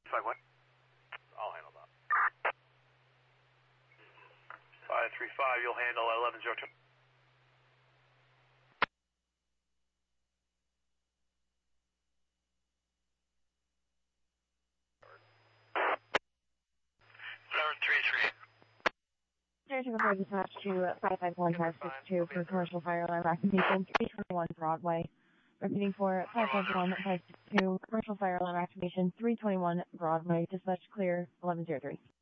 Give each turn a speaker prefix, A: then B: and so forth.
A: 51. I'll handle that. 535, you'll handle 1102.
B: Before dispatch to 551562 for commercial fire alarm activation 321 Broadway. Repeating for 551562 commercial fire alarm activation 321 Broadway. Dispatch clear 1103.